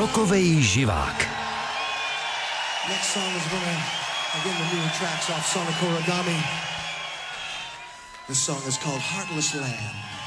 Rokovej živák. Next song is one of, again, the newer tracks off Sonic Origami. This song is called Heartless Land.